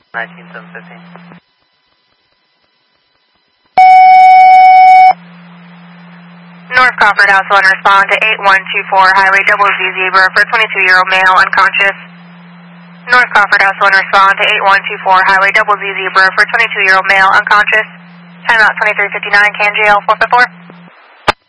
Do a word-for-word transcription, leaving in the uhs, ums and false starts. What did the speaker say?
nineteen seven fifteen. North Crawford House one, respond to eight one two four Highway Double Z Zebra for twenty-two-year-old male unconscious. North Crawford House one, respond to eight one two four Highway Double Z Zebra for twenty-two-year-old male unconscious. Timeout twenty-three fifty-nine, C A N G L four five four.